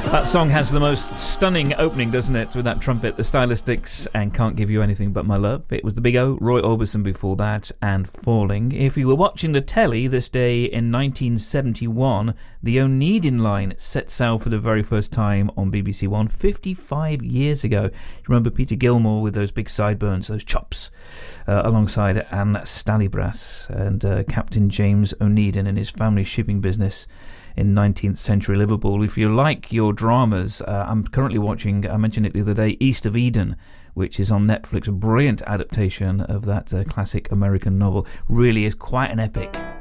That song has the most stunning opening, doesn't it, with that trumpet, the Stylistics, and Can't Give You Anything But My Love. It was the Big O, Roy Orbison before that, and Falling. If you were watching the telly this day in 1971, the Oneidin Line set sail for the very first time on BBC One 55 years ago. You remember Peter Gilmore with those big sideburns, those chops, alongside Anne Stallybrass and Captain James Oneidin and his family shipping business in 19th century Liverpool. If you like your dramas, I'm currently watching, I mentioned it the other day, East of Eden, which is on Netflix. A brilliant adaptation of that classic American novel. Really is quite an epic.